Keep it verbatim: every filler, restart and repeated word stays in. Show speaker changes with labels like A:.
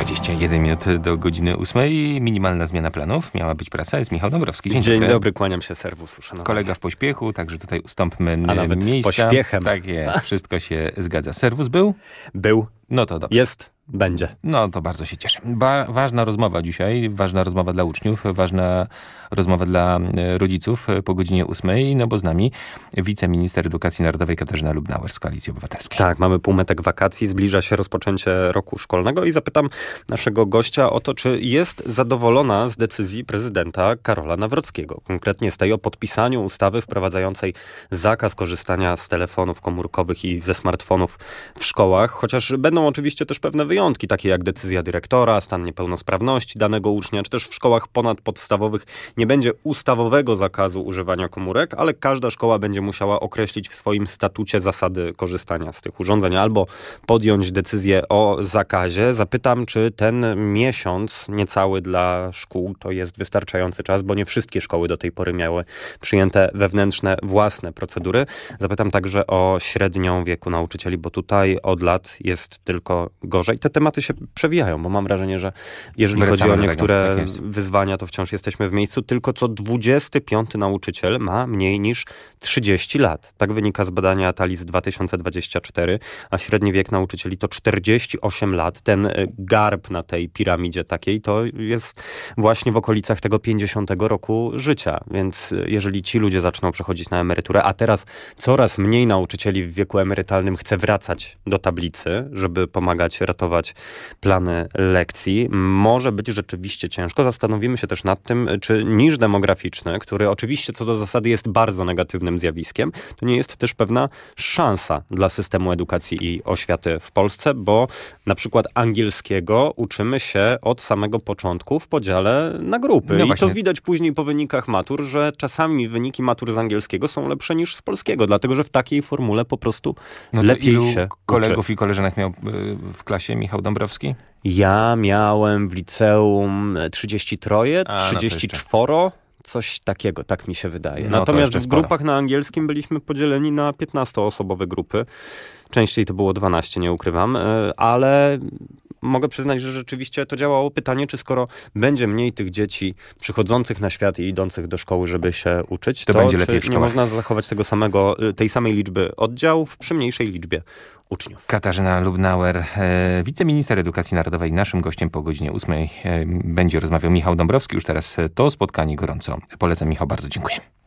A: dwadzieścia jeden minut do godziny ósmej. Minimalna zmiana planów. Miała być prasa. Jest Michał Dąbrowski. Dzień,
B: Dzień
A: dobry.
B: dobry, kłaniam się, serwus. Szanowni.
A: Kolega w pośpiechu, także tutaj ustąpmy
B: A nawet
A: miejsca.
B: z pośpiechem.
A: Tak jest, wszystko się zgadza. Serwus był?
B: Był.
A: No to dobrze.
B: Jest. Będzie.
A: No to bardzo się cieszę. Ba- ważna rozmowa dzisiaj, ważna rozmowa dla uczniów, ważna rozmowa dla rodziców po godzinie ósmej, no bo z nami wiceminister edukacji narodowej Katarzyna Lubnauer z Koalicji Obywatelskiej.
B: Tak, mamy półmetek wakacji, zbliża się rozpoczęcie roku szkolnego i zapytam naszego gościa o to, czy jest zadowolona z decyzji prezydenta Karola Nawrockiego. Konkretnie z tej o podpisaniu ustawy wprowadzającej zakaz korzystania z telefonów komórkowych i ze smartfonów w szkołach, chociaż będą oczywiście też pewne wyjątki. Wyjątki, takie jak decyzja dyrektora, stan niepełnosprawności danego ucznia, czy też w szkołach ponadpodstawowych nie będzie ustawowego zakazu używania komórek, ale każda szkoła będzie musiała określić w swoim statucie zasady korzystania z tych urządzeń albo podjąć decyzję o zakazie. Zapytam, czy ten miesiąc niecały dla szkół to jest wystarczający czas, bo nie wszystkie szkoły do tej pory miały przyjęte wewnętrzne, własne procedury. Zapytam także o średnią wieku nauczycieli, bo tutaj od lat jest tylko gorzej. Te tematy się przewijają, bo mam wrażenie, że jeżeli
A: Wracamy
B: chodzi o niektóre
A: tak
B: wyzwania, to wciąż jesteśmy w miejscu. Tylko co dwudziesty piąty nauczyciel ma mniej niż trzydzieści lat. Tak wynika z badania Talis dwa tysiące dwudziestego czwartego, a średni wiek nauczycieli to czterdzieści osiem lat. Ten garb na tej piramidzie takiej to jest właśnie w okolicach tego pięćdziesiątego roku życia. Więc jeżeli ci ludzie zaczną przechodzić na emeryturę, a teraz coraz mniej nauczycieli w wieku emerytalnym chce wracać do tablicy, żeby pomagać ratować plany lekcji, może być rzeczywiście ciężko. Zastanowimy się też nad tym, czy niż demograficzny, który oczywiście co do zasady jest bardzo negatywnym zjawiskiem, to nie jest też pewna szansa dla systemu edukacji i oświaty w Polsce, bo na przykład angielskiego uczymy się od samego początku w podziale na grupy.
A: No
B: I
A: właśnie.
B: to widać później po wynikach matur, że czasami wyniki matur z angielskiego są lepsze niż z polskiego, dlatego że w takiej formule po prostu
A: No to
B: lepiej
A: ilu
B: się
A: kolegów
B: uczy.
A: i koleżanek miał w klasie Michał Dąbrowski?
B: Ja miałem w liceum trzydzieści trzy,
A: A, no to
B: trzydzieści
A: jeszcze.
B: cztery, coś takiego, tak mi się wydaje.
A: No to
B: Natomiast
A: jeszcze
B: w
A: sporo.
B: grupach na angielskim byliśmy podzieleni na piętnastoosobowe grupy. Częściej to było dwanaście, nie ukrywam, ale mogę przyznać, że rzeczywiście to działało. Pytanie, czy skoro będzie mniej tych dzieci przychodzących na świat i idących do szkoły, żeby się uczyć,
A: To
B: to,
A: będzie
B: czy
A: lepiej w
B: nie
A: szkołach.
B: można zachować tego samego, tej samej liczby oddziałów przy mniejszej liczbie uczniów.
A: Katarzyna Lubnauer, e, wiceminister edukacji narodowej, naszym gościem po godzinie ósmej e, będzie rozmawiał Michał Dąbrowski. Już teraz to spotkanie gorąco polecam. Michał, bardzo dziękuję.